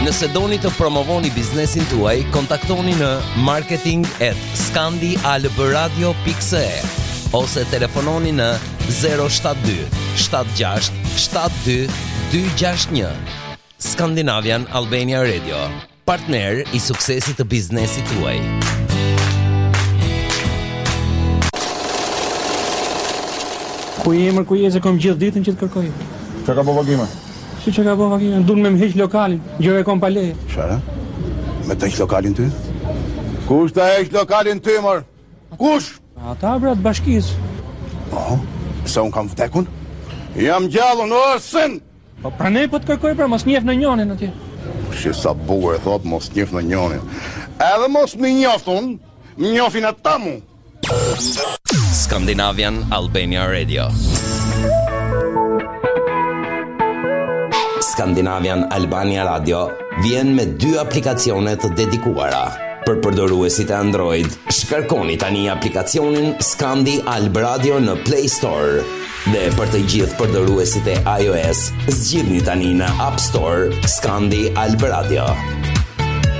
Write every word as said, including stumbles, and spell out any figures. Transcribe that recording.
Nëse doni të promovoni biznesin tuaj, kontaktoni në marketing at scandialbradio dot c e ose telefononi në zero shtat dy shtat gjasht shtat dy dy gjasht një. Scandinavian Albania Radio, partner i suksesit të biznesit tuaj. Ku je mër, ku je, se kom gjithë ditën që të kërkoj. Që ka bo vagime? Si që ka bo vagime, dunë me më heq lokalin, gjëve kom pa leje. Shara? Me të heq lokalin ty? Kush të heq lokalin ty, mër? Kush? Ata, brat, bashkis. Po, se unë kam vdekun? Jam gjallën, o sën! Po pranej po të kërkoj, pra, mos njef në njonin atje. Shi sa bugur e thot, mos njef në njonin. Edhe mos më njoftun, më njofin e tamu. Scandinavian Albania Radio. Scandinavian Albania Radio vjen me dy aplikacione të dedikuara. Për përdoruesit e Android, shkarkoni tani aplikacionin Scandi Alb Radio në Play Store. Dhe për të gjithë përdoruesit e iOS, zgjidhni tani në App Store Scandi Alb Radio.